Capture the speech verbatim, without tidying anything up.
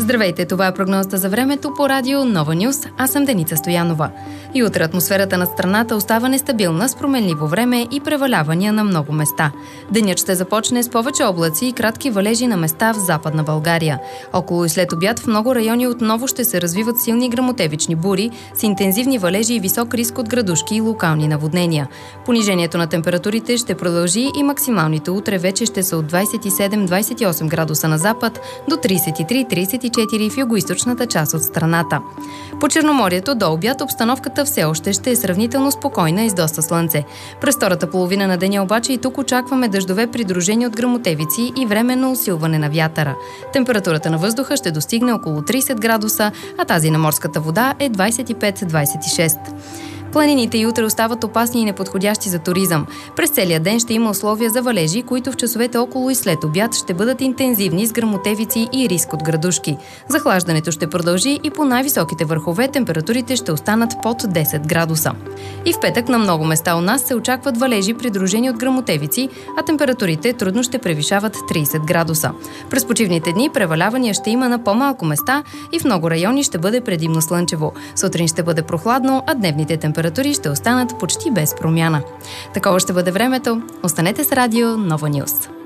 Здравейте, това е прогнозата за времето по радио Нова Нюс. Аз съм Деница Стоянова. И утре атмосферата на страната остава нестабилна с променливо време и превалявания на много места. Денят ще започне с повече облаци и кратки валежи на места в Западна България. Около и след обяд в много райони отново ще се развиват силни гръмотевични бури с интензивни валежи и висок риск от градушки и локални наводнения. Понижението на температурите ще продължи и максималните утре вече ще са от двадесет и седем до двадесет и осем градуса на запад до тридесет и три до тридесет и четири в югоизточната част от страната. По Черноморието до обяд обстановката все още ще е сравнително спокойна и с доста слънце. През втората половина на деня обаче и тук очакваме дъждове, придружени от гръмотевици и временно усилване на вятъра. Температурата на въздуха ще достигне около тридесет градуса, а тази на морската вода е двадесет и пет до двадесет и шест. Планините и утре остават опасни и неподходящи за туризъм. През целия ден ще има условия за валежи, които в часовете около и след обяд ще бъдат интензивни с гръмотевици и риск от градушки. Захлаждането ще продължи и по най-високите върхове температурите ще останат под десет градуса. И в петък на много места у нас се очакват валежи, придружени от гръмотевици, а температурите трудно ще превишават тридесет градуса. През почивните дни превалявания ще има на по-малко места и в много райони ще бъде предимно слънчево. Сутрин ще бъде прохладно, а дневните температури Температури ще останат почти без промяна. Такова ще бъде времето. Останете с радио Нова Нюс.